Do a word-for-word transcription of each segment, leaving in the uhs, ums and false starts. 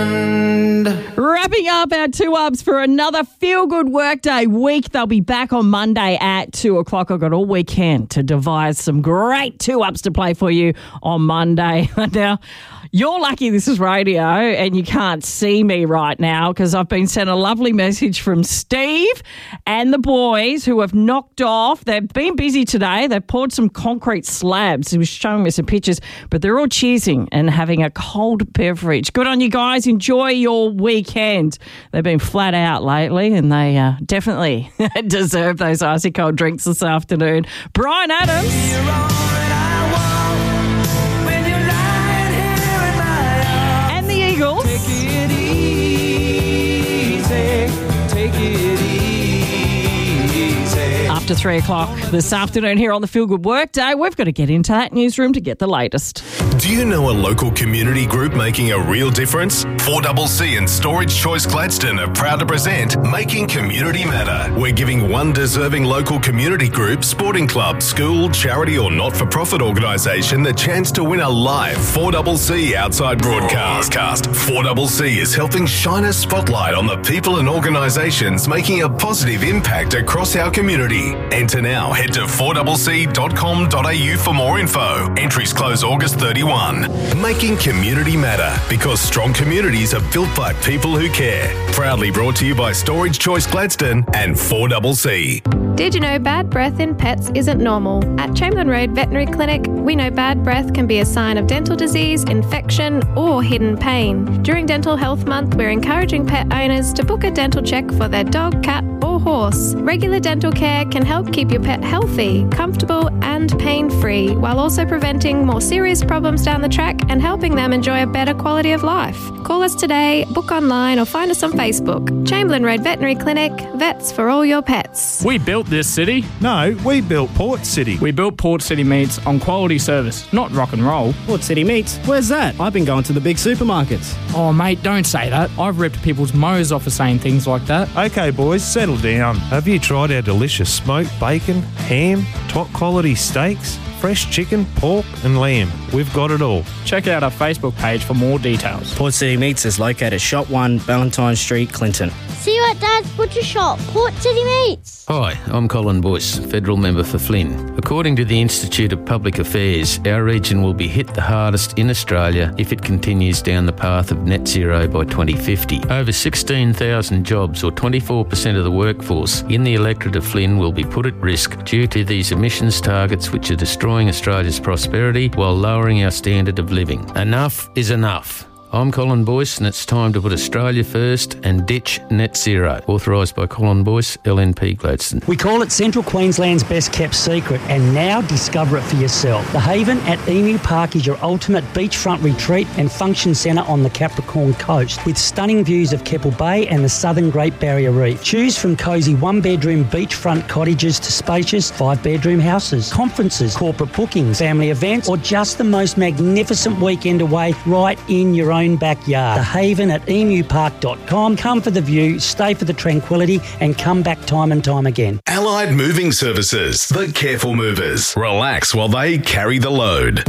Wrapping up our two-ups for another feel-good workday week. They'll be back on Monday at two o'clock. I've got all weekend to devise some great two-ups to play for you on Monday. Now, you're lucky this is radio and you can't see me right now because I've been sent a lovely message from Steve and the boys who have knocked off. They've been busy today. They've poured some concrete slabs. He was showing me some pictures, but they're all cheersing and having a cold beverage. Good on you guys. Enjoy your weekend. They've been flat out lately and they uh, definitely deserve those icy cold drinks this afternoon. Brian Adams. Take it easy, take it easy. After three o'clock this afternoon here on the Feel Good Workday, we've got to get into that newsroom to get the latest. Do you know a local community group making a real difference? four C C and Storage Choice Gladstone are proud to present Making Community Matter. We're giving one deserving local community group, sporting club, school, charity or not-for-profit organisation the chance to win a live four C C outside broadcast. four C C is helping shine a spotlight on the people and organisations making a positive impact across our community. Enter now. Head to four c c dot com dot a u for more info. Entries close August thirty-first. Making Community Matter, because strong communities are built by people who care. Proudly brought to you by Storage Choice Gladstone and four C C. Did you know bad breath in pets isn't normal? At Chamberlain Road Veterinary Clinic, we know bad breath can be a sign of dental disease, infection, or hidden pain. During Dental Health Month, we're encouraging pet owners to book a dental check for their dog, cat, or horse. Regular dental care can help keep your pet healthy, comfortable, and pain-free, while also preventing more serious problems down the track and helping them enjoy a better quality of life. Call us today, book online, or find us on Facebook. Chamberlain Road Veterinary Clinic, vets for all your pets. We built this city. No, we built Port City. We built Port City Meats on quality service, not rock and roll. Port City Meats? Where's that? I've been going to the big supermarkets. Oh, mate, don't say that. I've ripped people's mows off for saying things like that. Okay, boys, settle down. Have you tried our delicious smoked bacon, ham, top quality steaks, fresh chicken, pork and lamb? We've got it all. Check out our Facebook page for more details. Port City Meats is located Shop one, Valentine Street, Clinton. See you at Dad's Butcher Shop, Port City Meats. Hi, I'm Colin Boyce, Federal Member for Flynn. According to the Institute of Public Affairs, our region will be hit the hardest in Australia if it continues down the path of net zero by twenty fifty. Over sixteen thousand jobs, or twenty-four percent of the workforce in the electorate of Flynn, will be put at risk due to these emissions targets, which are destroying Australia's prosperity while lowering our standard of living. Enough is enough. I'm Colin Boyce and it's time to put Australia first and ditch net zero. Authorised by Colin Boyce, L N P Gladstone. We call it Central Queensland's best kept secret, and now discover it for yourself. The Haven at Emu Park is your ultimate beachfront retreat and function centre on the Capricorn coast, with stunning views of Keppel Bay and the southern Great Barrier Reef. Choose from cosy one-bedroom beachfront cottages to spacious five-bedroom houses, conferences, corporate bookings, family events, or just the most magnificent weekend away right in your own backyard. The Haven at emu park dot com. Come for the view, stay for the tranquility, and come back time and time again. Allied Moving Services, the careful movers. Relax while they carry the load.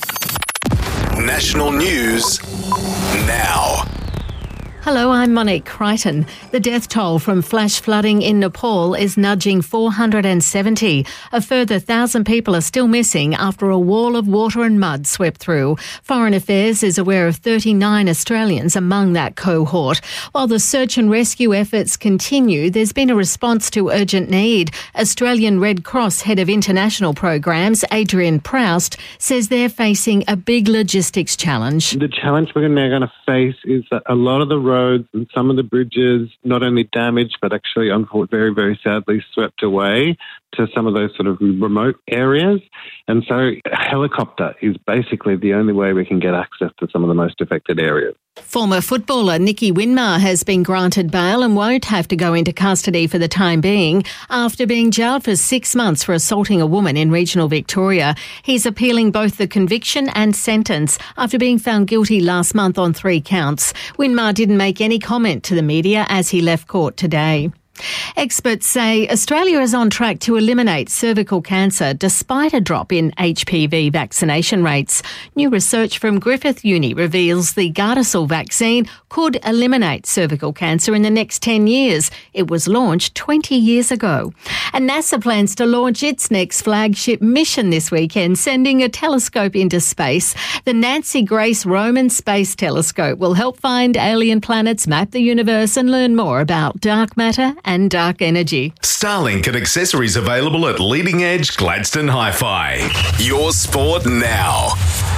National news now. Hello, I'm Monique Crichton. The death toll from flash flooding in Nepal is nudging four hundred seventy. A further one thousand people are still missing after a wall of water and mud swept through. Foreign Affairs is aware of thirty-nine Australians among that cohort. While the search and rescue efforts continue, there's been a response to urgent need. Australian Red Cross Head of International Programs, Adrian Proust, says they're facing a big logistics challenge. The challenge we're now going to face is that a lot of the roads and some of the bridges not only damaged but actually unfortunately very, very sadly swept away to some of those sort of remote areas. And so a helicopter is basically the only way we can get access to some of the most affected areas. Former footballer Nicky Winmar has been granted bail and won't have to go into custody for the time being after being jailed for six months for assaulting a woman in regional Victoria. He's appealing both the conviction and sentence after being found guilty last month on three counts. Winmar didn't make any comment to the media as he left court today. Experts say Australia is on track to eliminate cervical cancer despite a drop in H P V vaccination rates. New research from Griffith Uni reveals the Gardasil vaccine could eliminate cervical cancer in the next ten years. It was launched twenty years ago. And NASA plans to launch its next flagship mission this weekend, sending a telescope into space. The Nancy Grace Roman Space Telescope will help find alien planets, map the universe and learn more about dark matter and dark energy. Starlink and accessories available at Leading Edge Gladstone Hi-Fi. Your sport now.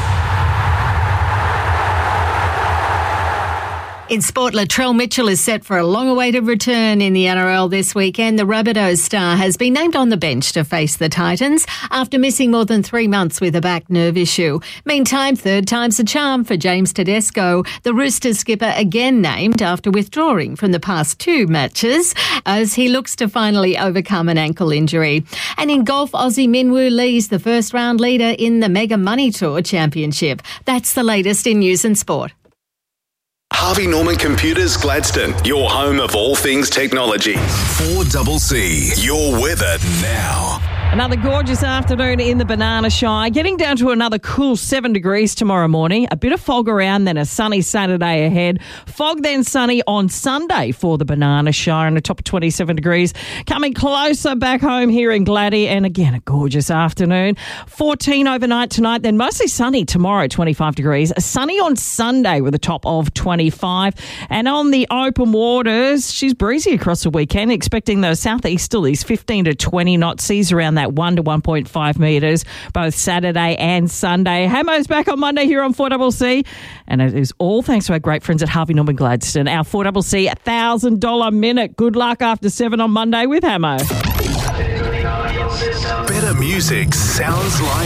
In sport, Latrell Mitchell is set for a long-awaited return in the N R L this weekend. The Rabbitohs star has been named on the bench to face the Titans after missing more than three months with a back nerve issue. Meantime, third time's a charm for James Tedesco. The Roosters skipper again named after withdrawing from the past two matches as he looks to finally overcome an ankle injury. And in golf, Aussie Minwoo Lee's the first-round leader in the Mega Money Tour Championship. That's the latest in news and sport. Harvey Norman Computers Gladstone, your home of all things technology. four C C, your weather now. Another gorgeous afternoon in the Banana Shire, getting down to another cool seven degrees tomorrow morning. A bit of fog around, then a sunny Saturday ahead. Fog, then sunny on Sunday for the Banana Shire and a top of twenty-seven degrees. Coming closer back home here in Gladdy, and again, a gorgeous afternoon. fourteen overnight tonight, then mostly sunny tomorrow, twenty-five degrees. Sunny on Sunday with a top of twenty-five. And on the open waters, she's breezy across the weekend, expecting those southeasterlies, fifteen to twenty knot, seas around that one to one point five metres, both Saturday and Sunday. Hamo's back on Monday here on four C C, and it is all thanks to our great friends at Harvey Norman Gladstone. Our four C C one thousand dollars minute. Good luck after seven on Monday with Hamo. Better music sounds like